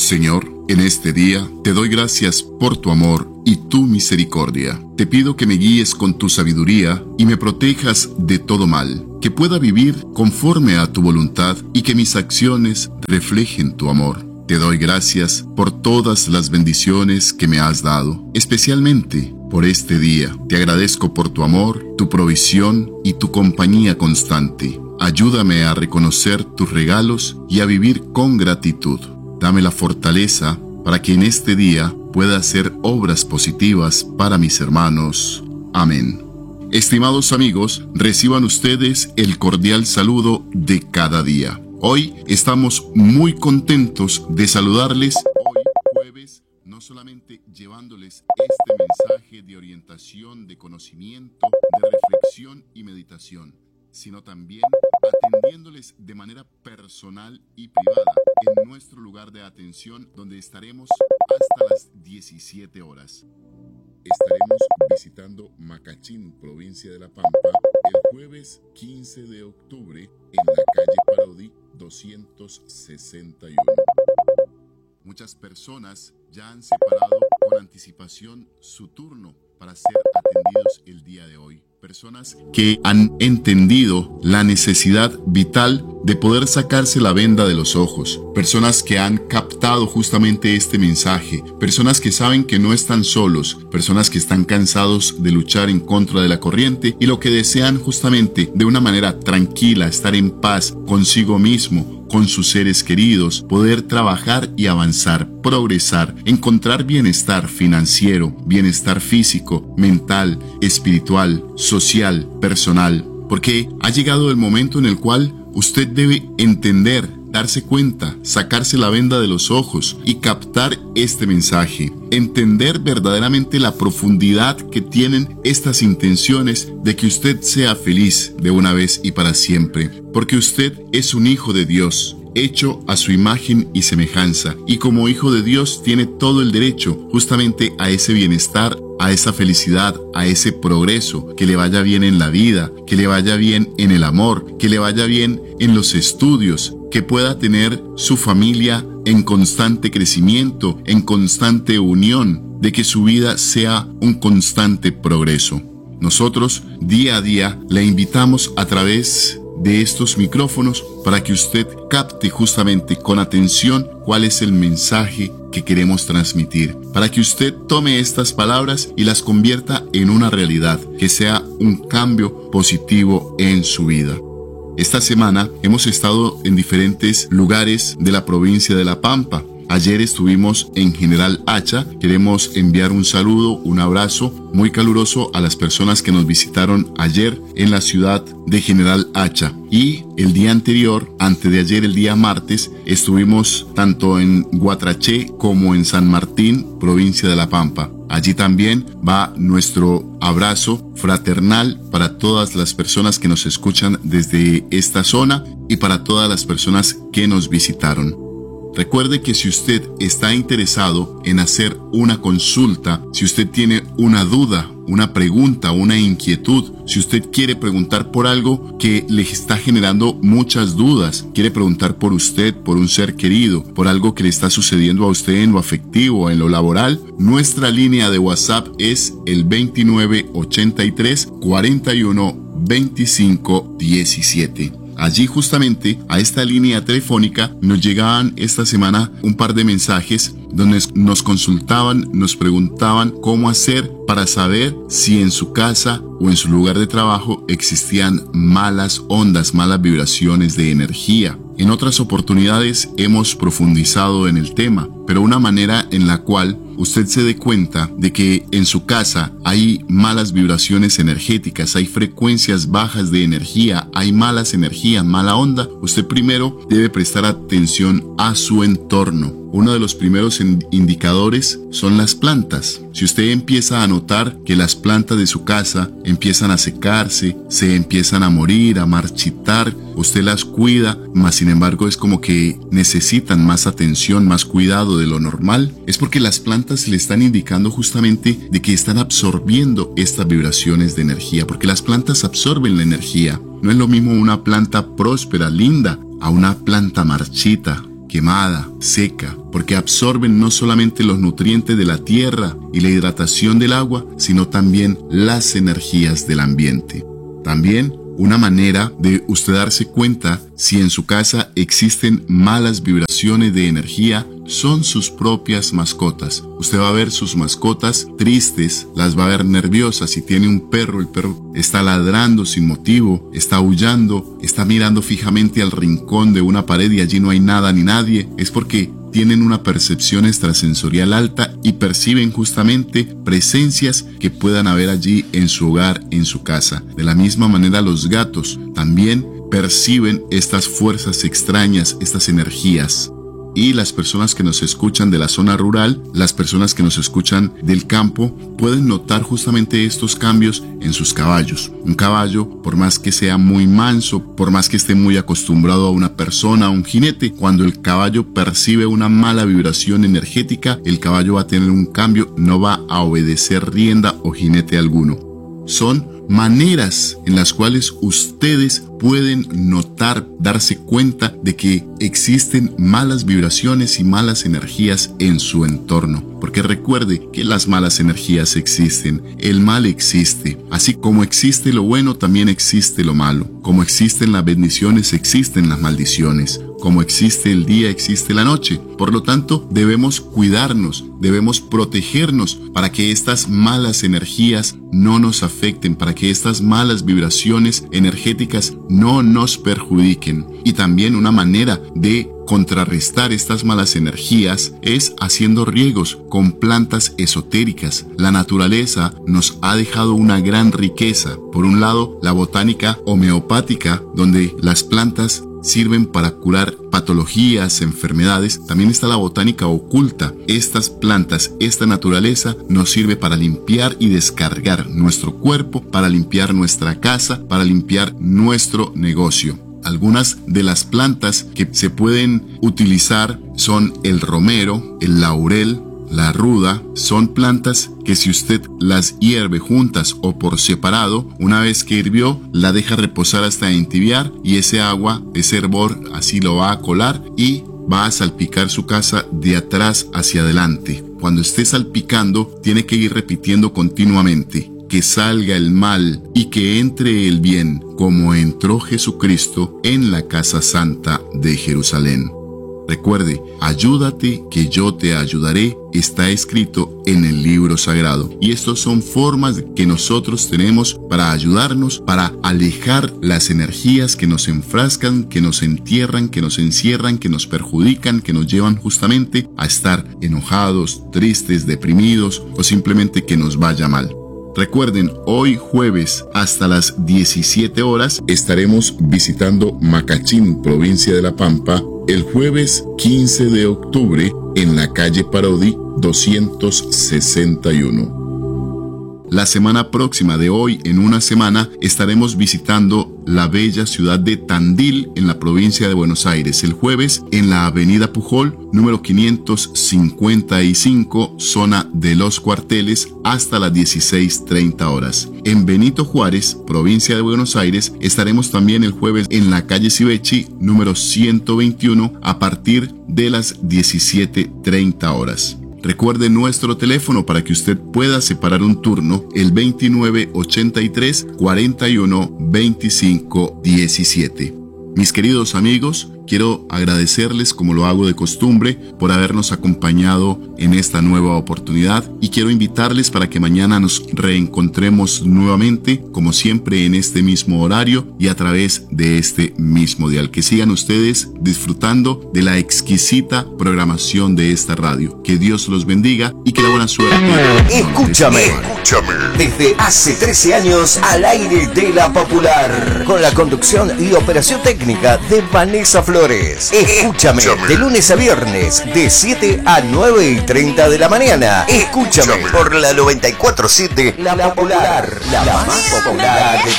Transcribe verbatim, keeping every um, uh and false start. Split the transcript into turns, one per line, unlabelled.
Señor, en este día te doy gracias por tu amor y tu misericordia. Te pido que me guíes con tu sabiduría y me protejas de todo mal, que pueda vivir conforme a tu voluntad y que mis acciones reflejen tu amor. Te doy gracias por todas las bendiciones que me has dado, especialmente por este día. Te agradezco por tu amor, tu provisión y tu compañía constante. Ayúdame a reconocer tus regalos y a vivir con gratitud. Dame la fortaleza para que en este día pueda hacer obras positivas para mis hermanos. Amén. Estimados amigos, reciban ustedes el cordial saludo de cada día. Hoy estamos muy contentos de saludarles hoy jueves, no solamente llevándoles este mensaje de orientación, de conocimiento, de reflexión y meditación, sino también atendiéndoles de manera personal y privada en nuestro lugar de atención, donde estaremos hasta las diecisiete horas. Estaremos visitando Macachín, provincia de La Pampa, el jueves quince de octubre en la calle Parodi doscientos sesenta y uno. Muchas personas ya han separado con anticipación su turno para ser atendidos el día de hoy. Personas que han entendido la necesidad vital de poder sacarse la venda de los ojos. Personas que han captado justamente este mensaje. Personas que saben que no están solos. Personas que están cansados de luchar en contra de la corriente y lo que desean justamente de una manera tranquila, estar en paz consigo mismo, con sus seres queridos, poder trabajar y avanzar, progresar, encontrar bienestar financiero, bienestar físico, mental, espiritual, social, personal. Porque ha llegado el momento en el cual usted debe entender, darse cuenta, sacarse la venda de los ojos y captar este mensaje. Entender verdaderamente la profundidad que tienen estas intenciones de que usted sea feliz de una vez y para siempre. Porque usted es un hijo de Dios, hecho a su imagen y semejanza. Y como hijo de Dios tiene todo el derecho justamente a ese bienestar, a esa felicidad, a ese progreso, que le vaya bien en la vida, que le vaya bien en el amor, que le vaya bien en los estudios, que pueda tener su familia en constante crecimiento, en constante unión, de que su vida sea un constante progreso. Nosotros, día a día, le invitamos a través de estos micrófonos para que usted capte justamente con atención cuál es el mensaje que queremos transmitir, para que usted tome estas palabras y las convierta en una realidad, que sea un cambio positivo en su vida. Esta semana hemos estado en diferentes lugares de la provincia de La Pampa. Ayer estuvimos en General Hacha. Queremos enviar un saludo, un abrazo muy caluroso a las personas que nos visitaron ayer en la ciudad de General Hacha. Y el día anterior, antes de ayer, el día martes, estuvimos tanto en Guatraché como en San Martín, provincia de La Pampa. Allí también va nuestro abrazo fraternal para todas las personas que nos escuchan desde esta zona y para todas las personas que nos visitaron. Recuerde que si usted está interesado en hacer una consulta, si usted tiene una duda, una pregunta, una inquietud, si usted quiere preguntar por algo que le está generando muchas dudas, quiere preguntar por usted, por un ser querido, por algo que le está sucediendo a usted en lo afectivo, en lo laboral, nuestra línea de WhatsApp es el veintinueve ochenta y tres cuarenta y uno veinticinco diecisiete. Allí justamente a esta línea telefónica nos llegaban esta semana un par de mensajes donde nos consultaban, nos preguntaban cómo hacer para saber si en su casa o en su lugar de trabajo existían malas ondas, malas vibraciones de energía. En otras oportunidades hemos profundizado en el tema, pero una manera en la cual usted se dé cuenta de que en su casa hay malas vibraciones energéticas, hay frecuencias bajas de energía, hay malas energías, mala onda, usted primero debe prestar atención a su entorno. Uno de los primeros indicadores son las plantas. Si usted empieza a notar que las plantas de su casa empiezan a secarse, se empiezan a morir, a marchitar, usted las cuida, mas sin embargo es como que necesitan más atención, más cuidado de lo normal, es porque las plantas le están indicando justamente de que están absorbiendo estas vibraciones de energía, porque las plantas absorben la energía. No es lo mismo una planta próspera, linda, a una planta marchita, que quemada, seca, porque absorben no solamente los nutrientes de la tierra y la hidratación del agua, sino también las energías del ambiente. También una manera de usted darse cuenta si en su casa existen malas vibraciones de energía son sus propias mascotas. Usted va a ver sus mascotas tristes, las va a ver nerviosas. Si tiene un perro, el perro está ladrando sin motivo, está aullando, está mirando fijamente al rincón de una pared y allí no hay nada ni nadie. Es porque tienen una percepción extrasensorial alta y perciben justamente presencias que puedan haber allí en su hogar, en su casa. De la misma manera, los gatos también perciben estas fuerzas extrañas, estas energías. Y las personas que nos escuchan de la zona rural, las personas que nos escuchan del campo, pueden notar justamente estos cambios en sus caballos. Un caballo, por más que sea muy manso, por más que esté muy acostumbrado a una persona, a un jinete, cuando el caballo percibe una mala vibración energética, el caballo va a tener un cambio, no va a obedecer rienda o jinete alguno. Son maneras en las cuales ustedes pueden notar, darse cuenta de que existen malas vibraciones y malas energías en su entorno. Porque recuerde que las malas energías existen, el mal existe. Así como existe lo bueno, también existe lo malo. Como existen las bendiciones, existen las maldiciones. Como existe el día, existe la noche. Por lo tanto, debemos cuidarnos, debemos protegernos para que estas malas energías no nos afecten, para que estas malas vibraciones energéticas no nos perjudiquen. Y también una manera de contrarrestar estas malas energías es haciendo riegos con plantas esotéricas. La naturaleza nos ha dejado una gran riqueza. Por un lado, la botánica homeopática, donde las plantas sirven para curar patologías, enfermedades. También está la botánica oculta. Estas plantas, esta naturaleza nos sirve para limpiar y descargar nuestro cuerpo, para limpiar nuestra casa, para limpiar nuestro negocio. Algunas de las plantas que se pueden utilizar son el romero, el laurel, la ruda. Son plantas que si usted las hierve juntas o por separado, una vez que hirvió, la deja reposar hasta entibiar y ese agua, ese hervor, así lo va a colar y va a salpicar su casa de atrás hacia adelante. Cuando esté salpicando, tiene que ir repitiendo continuamente: que salga el mal y que entre el bien, como entró Jesucristo en la casa santa de Jerusalén. Recuerde, ayúdate que yo te ayudaré, está escrito en el libro sagrado. Y estas son formas que nosotros tenemos para ayudarnos, para alejar las energías que nos enfrascan, que nos entierran, que nos encierran, que nos perjudican, que nos llevan justamente a estar enojados, tristes, deprimidos o simplemente que nos vaya mal. Recuerden, hoy jueves hasta las diecisiete horas estaremos visitando Macachín, provincia de La Pampa, el jueves quince de octubre en la calle Parodi doscientos sesenta y uno. La semana próxima de hoy, en una semana, estaremos visitando la bella ciudad de Tandil en la provincia de Buenos Aires. El jueves en la avenida Pujol, número quinientos cincuenta y cinco, zona de Los Cuarteles, hasta las dieciséis treinta horas. En Benito Juárez, provincia de Buenos Aires, estaremos también el jueves en la calle Civechi, número ciento veintiuno, a partir de las diecisiete treinta horas. Recuerde nuestro teléfono para que usted pueda separar un turno, el veintinueve ochenta y tres cuarenta y uno veinticinco diecisiete. Mis queridos amigos, quiero agradecerles, como lo hago de costumbre, por habernos acompañado en esta nueva oportunidad y quiero invitarles para que mañana nos reencontremos nuevamente, como siempre en este mismo horario y a través de este mismo dial. Que sigan ustedes disfrutando de la exquisita programación de esta radio. Que Dios los bendiga y que la buena suerte.
Escúchame, escúchame. Desde hace trece años al aire de La Popular, con la conducción y operación técnica de Vanessa Flores. Escúchame, Escúchame. De lunes a viernes, de siete a nueve y treinta de la mañana. Escúchame, Escúchame. Por la noventa y cuatro punto siete, La Popular, la más popular de